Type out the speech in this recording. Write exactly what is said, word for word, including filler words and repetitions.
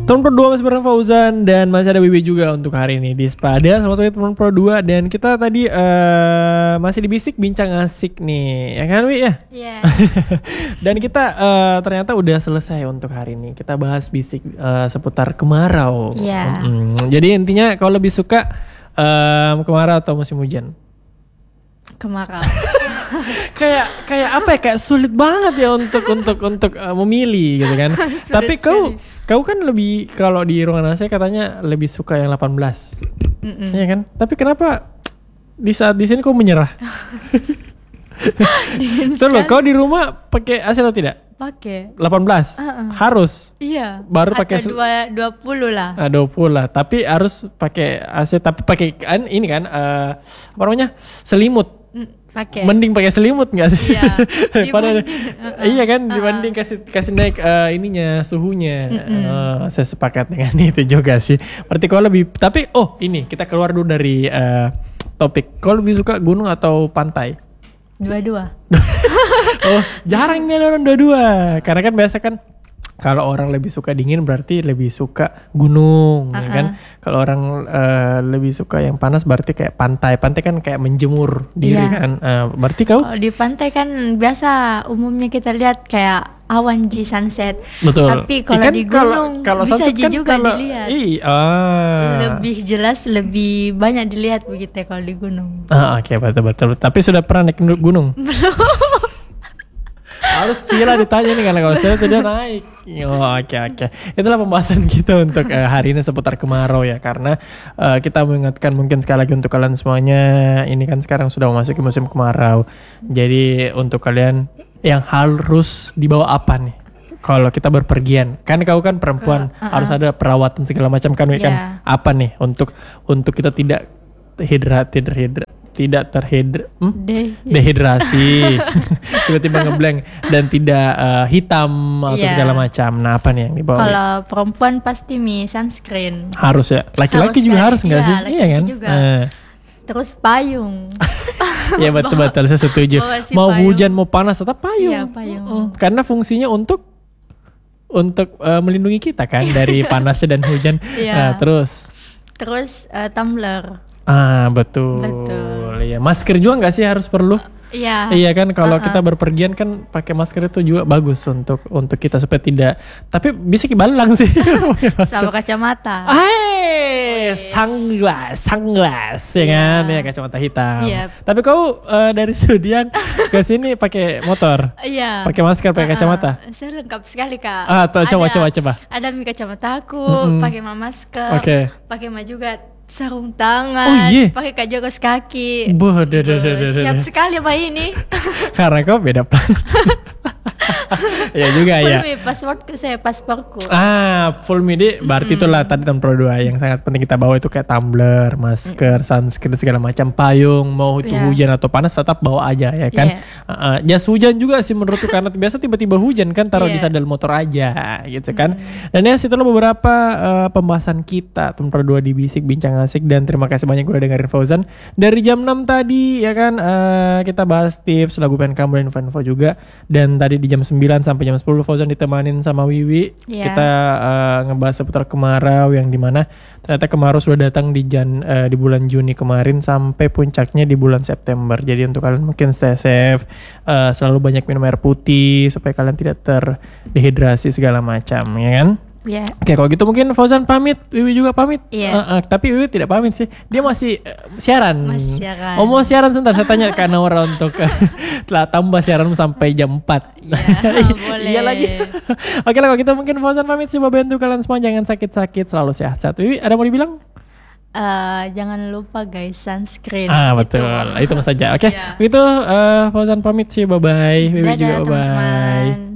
Teman Pro dua masih bareng Fauzan dan masih ada Wiwi juga untuk hari ini di Spada. Selamat pagi teman Pro dua, dan kita tadi uh, masih di Bisik bincang asik nih, ya kan Wi ya? Iya. Yeah. Dan kita uh, ternyata udah selesai untuk hari ini. Kita bahas Bisik uh, seputar kemarau. Iya. Yeah. Mm-hmm. Jadi intinya kau lebih suka um, kemarau atau musim hujan? Kemarau. kayak kayak apa ya, kayak sulit banget ya untuk untuk untuk uh, memilih gitu kan. Tapi kau sekali. Kau kan lebih, kalau di ruangan A C katanya lebih suka yang delapan belas. Mm-mm. Ya kan? Tapi kenapa di saat di sini kau menyerah? Tuh loh, kau di rumah pakai A C atau tidak? Pakai. delapan belas. Uh-uh. Harus. Iya. Baru pakai atau dua puluh lah. Ah, dua puluh lah. Tapi harus pakai A C, tapi pakai kan ini kan uh, apa namanya? Selimut. Pakai. Mending pakai selimut nggak sih? Iya. Pada, uh-uh. iya kan, uh-uh. dibanding kasih kasih naik uh, ininya suhunya. Uh, saya sepakat dengan itu juga sih. Berarti kau lebih, tapi oh ini kita keluar dulu dari uh, topik. Kau lebih suka gunung atau pantai? Dua-dua. Oh, jarang nih orang dua-dua. Karena kan biasa kan kalau orang lebih suka dingin berarti lebih suka gunung, uh-uh. ya kan? Kalau orang uh, lebih suka yang panas berarti kayak pantai. Pantai kan kayak menjemur diri, yeah. kan. Uh, berarti kau? Oh, di pantai kan biasa umumnya kita lihat kayak awan G sunset. Betul. Tapi kalau Ikan, di gunung kalau, kalau bisa kan juga kalau, dilihat. Iya. Ah. Lebih jelas, lebih banyak dilihat begitu kalau di gunung. Ah, oke, okay, betul betul. Tapi sudah pernah naik gunung? Belum. Harus sila ditanya nih, karena kalau saya sudah naik. Oh, oke okay, oke. Okay. Itulah pembahasan kita untuk uh, hari ini seputar kemarau ya, karena uh, kita mengingatkan mungkin sekali lagi untuk kalian semuanya, ini kan sekarang sudah memasuki musim kemarau. Jadi untuk kalian yang harus dibawa apa nih? Kalau kita berpergian, kan kau kan perempuan, uh-uh. harus ada perawatan segala macam kan, yeah. kan? Apa nih untuk untuk kita tidak hidrat tidak hidrat tidak terhidra hmm? De- dehidrasi tiba-tiba ngeblank dan tidak uh, hitam atau yeah. segala macam. Nah apa nih yang dibawa? Kalau perempuan pasti mi sunscreen. Harus ya. Laki-laki harus juga harus nggak ya, sih? Iya kan. Juga. Uh. Terus payung. Ya betul-betul saya setuju. Mau payung. Hujan mau panas tetap payung. Iya payung. Uh, karena fungsinya untuk untuk uh, melindungi kita kan dari panasnya dan hujan. Yeah. Nah, terus. Terus uh, tumbler. Ah betul. Betul. Iya, masker juga nggak sih harus perlu? Iya. Iya kan, kalau uh-uh. kita berpergian kan pakai masker itu juga bagus untuk untuk kita supaya tidak. Tapi bisa kibalang sih. Sama kacamata. Hai, sunglass, sunglass, ya kan, ya kacamata hitam. Yep. Tapi kau uh, dari Sudian ke sini pakai motor? Iya. Pakai masker, pakai uh-uh. kacamata? Saya lengkap sekali kak. Ah, to, coba coba coba. Ada mi kacamata aku, mm-hmm. pakai masker, okay. pakai mah juga sarung tangan, oh, yeah. pakai kajogos kaki. Boh, de, de, de, de, de. Siap sekali apa ini? Karena kau beda plan. Ya juga full ya. Full me, passwordku saya, pasporku. Ah, full me di berarti mm-hmm. itulah tadi tahun Pro dua yang sangat penting kita bawa itu kayak tumbler, masker, mm-hmm. sunscreen segala macam, payung, mau itu yeah. hujan atau panas tetap bawa aja ya kan. Yeah. Uh, jas hujan juga sih menurutku karena biasa tiba-tiba hujan kan taruh yeah. di sadel motor aja gitu kan. Mm-hmm. Dan ya situlah beberapa uh, pembahasan kita tahun Pro dua di Bisik Bincang Asik, dan terima kasih banyak udah dengerin Fauzan dari jam enam tadi ya kan. Uh, kita bahas tips lagu pengen kamu dan info-info juga, dan tadi di jam sembilan sampai jam sepuluh Fauzan ditemanin sama Wiwi. Yeah. Kita uh, ngebahas seputar kemarau yang dimana ternyata kemarau sudah datang di jan uh, di bulan Juni kemarin sampai puncaknya di bulan September. Jadi untuk kalian mungkin stay safe, uh, selalu banyak minum air putih supaya kalian tidak terdehidrasi segala macam ya kan. Yeah. Oke, kalau gitu mungkin Fauzan pamit, Wiwi juga pamit. Yeah. Uh, uh, tapi Wiwi tidak pamit sih, dia masih uh, siaran. Masih siaran. Oh mau siaran sebentar, saya tanya ke Naura untuk uh, telah tambah siaran sampai jam empat. Yeah, boleh. Iya lagi. Oke lah kalau gitu mungkin Fauzan pamit sih, bantu kalian semua jangan sakit-sakit, selalu sehat-sehat. Wiwi ada mau dibilang? Uh, jangan lupa guys sunscreen. Ah betul, itu, itu saja. Oke, okay. Yeah. Itu uh, Fauzan pamit sih, bye bye. Wiwi juga bye bye.